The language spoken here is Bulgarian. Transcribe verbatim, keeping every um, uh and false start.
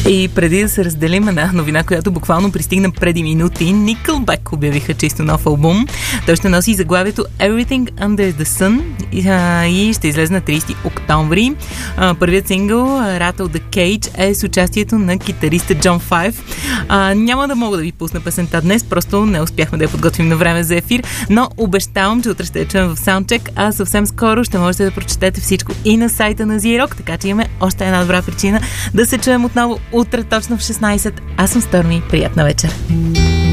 И преди да се разделим една новина, която буквално пристигна преди минути, Nickelback обявиха чисто нов албум. Той ще носи заглавието Everything Under the Sun и ще излезе на тридесети октомври. Първият сингъл Rattle the Cage е с участието на китариста Джон Файв. Няма да мога да ви пусна песента днес, просто не успяхме да я подготвим на време за ефир, но обещавам, че утре ще я чуем в Soundcheck, а съвсем скоро ще можете да прочетете всичко и на сайта на Z-Rock, така че имаме още една добра причина да се чуем отново утре точно в шестнайсет. Аз съм Stormy. Приятна вечер!